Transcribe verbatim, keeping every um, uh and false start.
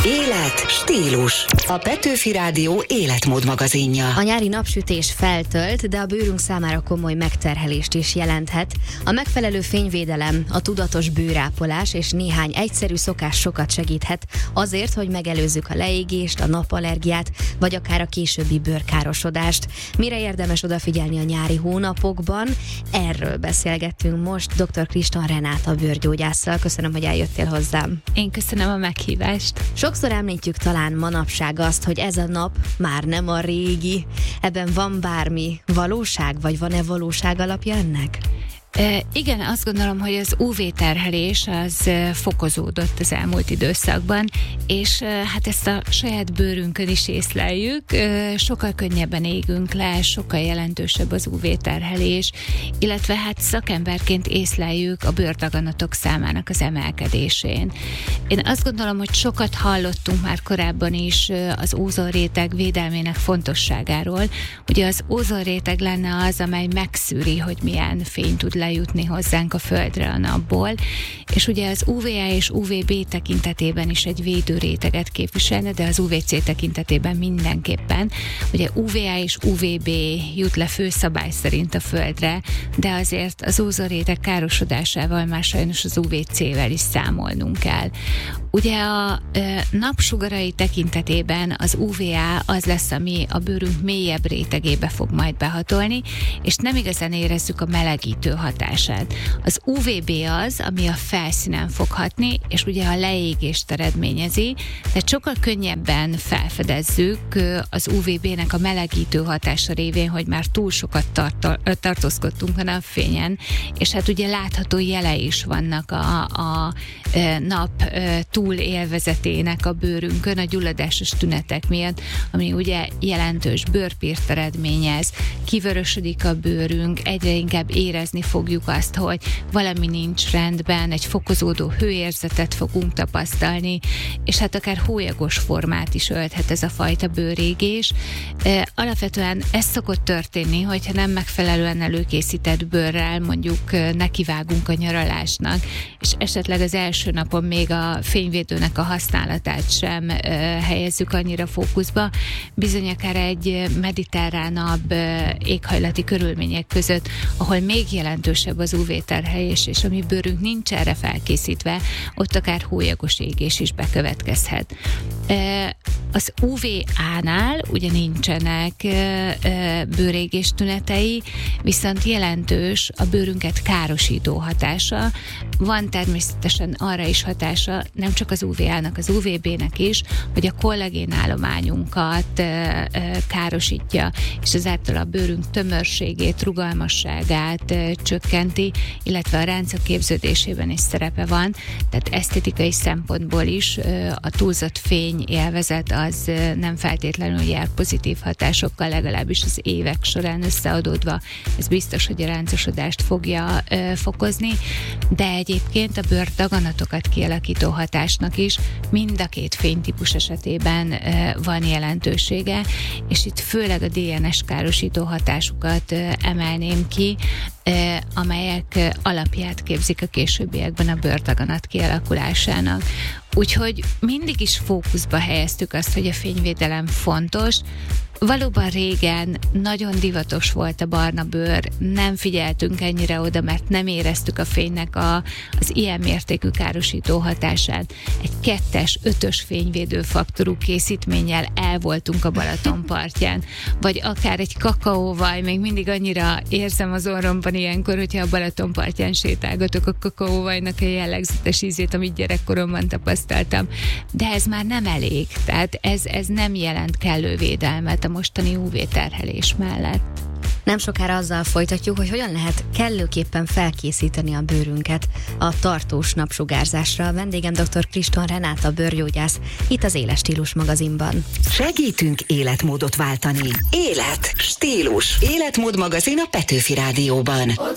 Élet, stílus. A Petőfi Rádió életmód magazinja. A nyári napsütés feltölt, de a bőrünk számára komoly megterhelést is jelenthet. A megfelelő fényvédelem, a tudatos bőrápolás és néhány egyszerű szokás sokat segíthet azért, hogy megelőzzük a leégést, a napallergiát, vagy akár a későbbi bőrkárosodást. Mire érdemes odafigyelni a nyári hónapokban? Erről beszélgettünk most dr. Kriston Renáta bőrgyógyásszal. Köszönöm, hogy eljöttél hozzám. Én köszönöm a meghívást. Sokszor említjük talán manapság azt, hogy ez a nap már nem a régi. Ebben van bármi valóság, vagy van-e valóság alapja ennek? E, igen, azt gondolom, hogy az ú vé terhelés az fokozódott az elmúlt időszakban, és hát ezt a saját bőrünkön is észleljük, sokkal könnyebben égünk le, sokkal jelentősebb az ú vé terhelés, illetve hát szakemberként észleljük a bőrdaganatok számának az emelkedésén. Én azt gondolom, hogy sokat hallottunk már korábban is az ózonréteg védelmének fontosságáról. Ugye az ózonréteg lenne az, amely megszűri, hogy milyen fény tud lejutni hozzánk a földre a napból, és ugye az ú vé á és ú vé bé tekintetében is egy védőréteget képviselne, de az ú vé cé tekintetében mindenképpen. Ugye ú vé á és ú vé bé jut le főszabály szerint a földre, de azért az ózonréteg károsodásával már sajnos az ú vé cével is számolnunk kell. Ugye a e, napsugarai tekintetében az ú vé á az lesz, ami a bőrünk mélyebb rétegébe fog majd behatolni, és nem igazán érezzük a melegítő hatását. Az ú vé bé az, ami a felszínen fog hatni, és ugye a leégést eredményezi, tehát sokkal könnyebben felfedezzük az ú vé bének a melegítő hatása révén, hogy már túl sokat tart- tartózkodtunk a napfényen, és hát ugye látható jele is vannak a, a nap túl élvezetének a bőrünkön, a gyulladásos tünetek miatt, ami ugye jelentős bőrpírt eredményez, kivörösödik a bőrünk, egyre inkább érezni fogjuk azt, hogy valami nincs rendben, egy fokozódó hőérzetet fogunk tapasztalni, és hát akár hólyagos formát is ölthet ez a fajta bőrégés. Alapvetően ez szokott történni, hogyha nem megfelelően előkészített bőrrel mondjuk nekivágunk a nyaralásnak, és esetleg az első napon még a fényvédőnek a használatát sem uh, helyezzük annyira fókuszba, bizony akár egy mediterránabb uh, éghajlati körülmények között, ahol még jelentősebb az ú vé terhelés, és a mi bőrünk nincs erre felkészítve, ott akár hólyagos égés is bekövetkezhet. Uh, az ú vé á-nál ugye nincsenek uh, uh, bőrégés tünetei, viszont jelentős a bőrünket károsító hatása. Van természetesen arra is hatása, nem csak az ú vé á-nak, az ú vé bé-nek is, hogy a kollagén állományunkat e, e, károsítja, és ezáltal a bőrünk tömörségét, rugalmasságát e, csökkenti, illetve a ráncok képződésében is szerepe van, tehát esztétikai szempontból is e, a túlzott fény élvezet az e, nem feltétlenül jár pozitív hatásokkal, legalábbis az évek során összeadódva. Ez biztos, hogy a ráncosodást fogja e, fokozni, de egyébként a bőrdaganatokat kialakító hatásnak is mind a két fénytípus esetében e, van jelentősége, és itt főleg a dé en es károsító hatásukat e, emelném ki, e, amelyek alapját képzik a későbbiekben a bőrdaganat kialakulásának. Úgyhogy mindig is fókuszba helyeztük azt, hogy a fényvédelem fontos. Valóban régen nagyon divatos volt a barna bőr, nem figyeltünk ennyire oda, mert nem éreztük a fénynek a, az ilyen mértékű károsító hatását. Egy kettes, ötös fényvédő faktorú készítménnyel el voltunk a Balaton partján, vagy akár egy kakaóvaj, még mindig annyira érzem az orromban ilyenkor, hogyha a Balaton partján sétálgatok, a kakaóvajnak a jellegzetes ízét, amit gyerekkoromban tapasztaltam. De ez már nem elég, tehát ez, ez nem jelent kellő védelmet a mostani ú vé terhelés mellett. Nem sokára azzal folytatjuk, hogy hogyan lehet kellőképpen felkészíteni a bőrünket a tartós napsugárzásra. A vendégem dr. Kriston Renáta bőrgyógyász, itt az Éles Stílus magazinban. Segítünk életmódot váltani. Élet, stílus, életmód magazin a Petőfi Rádióban.